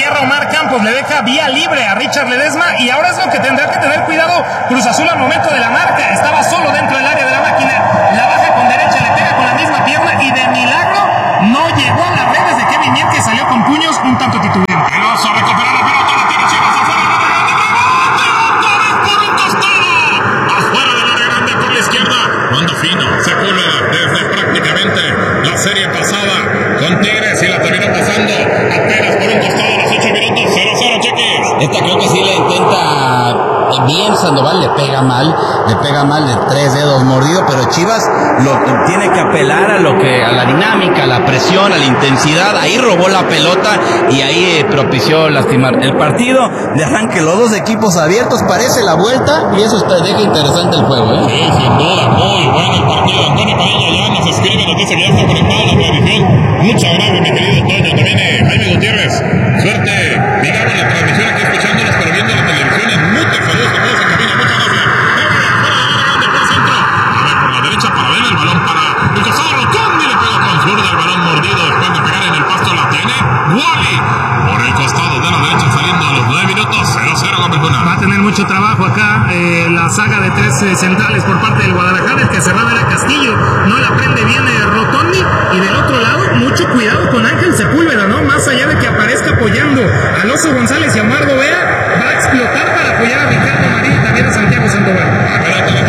cierra Omar Campos, le deja vía libre a Richard Ledesma y ahora es lo que tendrá que tener cuidado Cruz Azul al momento de la marca. Estaba solo dentro del área de la máquina, la baja con derecha, le pega con la misma pierna y de milagro no llegó a las redes de Kevin Mier, que salió con puños un tanto titubeante. Veloso, recupera la pelota, la tiene Chivas afuera del área grande, otra vez por un costado, afuera del área grande por la izquierda, mando fino, Sepúlveda desde prácticamente la serie pasada con Tigres y la terminó pasando apenas por un costado a los 8 minutos, 0-0, Chiquis. Esta creo que sí la intenta bien Sandoval, le pega mal de 3 dedos mordido, pero Chivas tiene que apelar a la dinámica, a la presión, a la intensidad. Ahí robó la pelota y ahí propició lastimar el partido de arranque. Los dos equipos abiertos, parece la vuelta y eso deja interesante el juego, ¿eh? Sí, sin duda, muy bueno el partido. Antonio Padilla ya nos escribe, nos dice que ya está conectado a la transmisión. Muchas gracias, mi querido Toño. También Jaime Gutiérrez, suerte, digamos, la transmisión aquí escuchándonos, pero viendo la televisión en mute. Saludos a todos en cabina, muchas gracias. De por centro, a ver, por la derecha para ver el balón para el costado Rotondi, le pega con zurda el balón mordido después de pegar en el pasto, la tiene Wally por el costado de la derecha saliendo a los 9 minutos, 0-0 Gómez Luna. Va a tener mucho trabajo acá la saga de 3 centrales por parte del Guadalajara. El que cerraba era Castillo, no la prende bien Rotondi, y del otro lado mucho cuidado con Ángel Sepúlveda, ¿no? Más allá de que aparezca apoyando a Alonso González y a Omar Gobea, va a explotar para apoyar a Ricardo Marín y también a Santiago Sandoval.